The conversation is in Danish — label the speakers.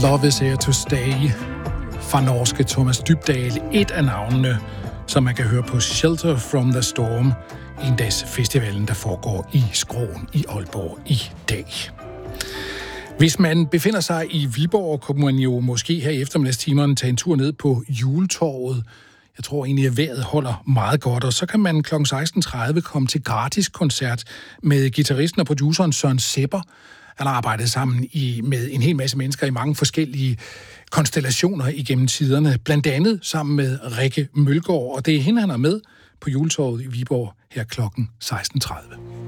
Speaker 1: Love is here to stay fra norske Thomas Dybdahl. Et af navnene, som man kan høre på Shelter from the Storm, endagsfestivalen, der foregår i Skråen i Aalborg i dag. Hvis man befinder sig i Viborg, kunne man jo måske her i eftermiddagstimerne tage en tur ned på Juletorvet. Jeg tror egentlig, at vejret holder meget godt, og så kan man kl. 16.30 komme til gratis koncert med guitaristen og produceren Søren Sepper. Han har arbejdet sammen med en hel masse mennesker i mange forskellige konstellationer igennem tiderne, blandt andet sammen med Rikke Mølgaard, og det er hende, han er med på Juletorvet i Viborg her kl. 16.30.